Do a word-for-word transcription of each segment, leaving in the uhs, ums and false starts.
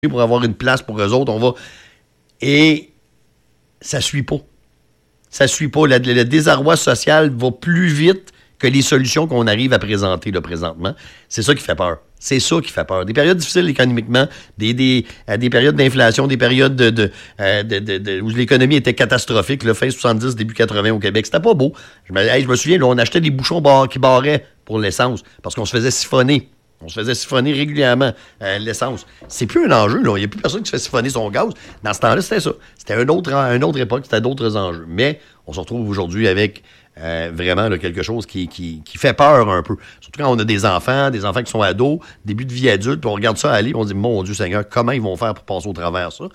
pour avoir une place pour eux autres. On va... Et ça suit pas. Ça suit pas. Le, le désarroi social va plus vite que les solutions qu'on arrive à présenter là, présentement. C'est ça qui fait peur. C'est ça qui fait peur. Des périodes difficiles économiquement, des, des, euh, des périodes d'inflation, des périodes de, de, euh, de, de, de où l'économie était catastrophique, là, fin soixante-dix, début quatre-vingts au Québec. C'était pas beau. Je me, hey, je me souviens, là, on achetait des bouchons bar, qui barraient pour l'essence parce qu'on se faisait siphonner. On se faisait siphonner régulièrement euh, l'essence. C'est plus un enjeu, là. Il n'y a plus personne qui se fait siphonner son gaz. Dans ce temps-là, c'était ça. C'était une autre, une autre époque, c'était d'autres enjeux. Mais on se retrouve aujourd'hui avec euh, vraiment là, quelque chose qui, qui, qui fait peur un peu. Surtout quand on a des enfants, des enfants qui sont ados, début de vie adulte, puis on regarde ça aller, puis on dit, mon Dieu Seigneur, comment ils vont faire pour passer au travers ça?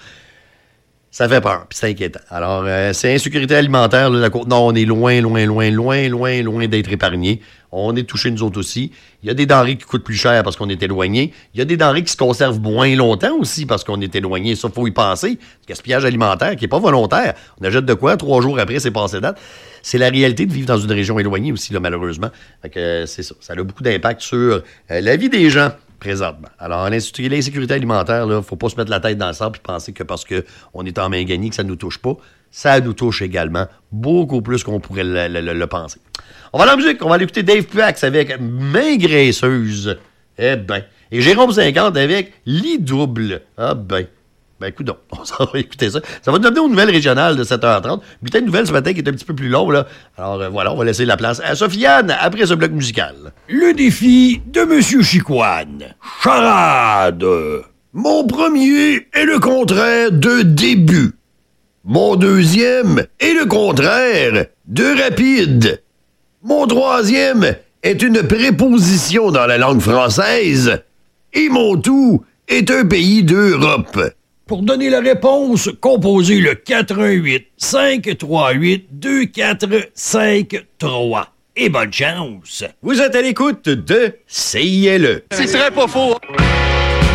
Ça fait peur, puis c'est inquiétant. Alors, euh, c'est insécurité alimentaire, là, la Côte-Nord, on est loin, loin, loin, loin, loin, loin d'être épargné. On est touché, nous autres aussi. Il y a des denrées qui coûtent plus cher parce qu'on est éloigné. Il y a des denrées qui se conservent moins longtemps aussi parce qu'on est éloigné. Ça, il faut y penser. Le gaspillage alimentaire qui n'est pas volontaire. On achète de quoi? Trois jours après, c'est passé date. C'est la réalité de vivre dans une région éloignée aussi, là, malheureusement. Fait que, euh, c'est ça. Ça a beaucoup d'impact sur euh, la vie des gens présentement. Alors, l'insécurité alimentaire, il ne faut pas se mettre la tête dans le sable et penser que parce qu'on est en main gagnée que ça ne nous touche pas. Ça nous touche également beaucoup plus qu'on pourrait le, le, le, le penser. On va à la musique, on va aller écouter Dave Puax avec Main graisseuse. Eh ben. Et Jérôme cinquante avec Lit double. Ah ben. Ben écoute donc, on s'en va écouter ça. Ça va nous amener aux nouvelles régionales de sept heures trente. Bulletin de nouvelles ce matin qui est un petit peu plus long, là. Alors euh, voilà, on va laisser la place à Sofiane après ce bloc musical. Le défi de Monsieur Chicoine. Charade. Mon premier est le contraire de début. Mon deuxième est le contraire de rapide. Mon troisième est une préposition dans la langue française. Et mon tout est un pays d'Europe. Pour donner la réponse, composez le quatre un huit, cinq trois huit, deux quatre cinq trois. Et bonne chance! Vous êtes à l'écoute de C I L E. Ce serait pas faux.